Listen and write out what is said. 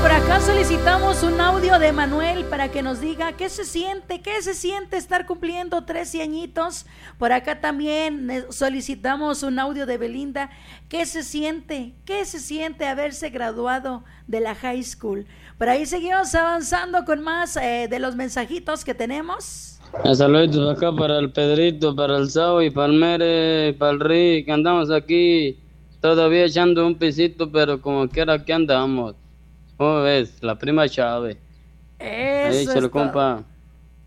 por acá solicitamos un audio de Manuel para que nos diga qué se siente estar cumpliendo 13 añitos. Por acá también solicitamos un audio de Belinda. ¿Qué se siente haberse graduado de la high school? Por ahí seguimos avanzando con más de los mensajitos que tenemos. Saludos acá para el Pedrito, para el Sao y para el Mere, para el Rick. Andamos aquí todavía echando un pisito, pero como quiera que andamos. ¿Cómo ves? La prima Chávez. Eso ahí se lo es todo. compa.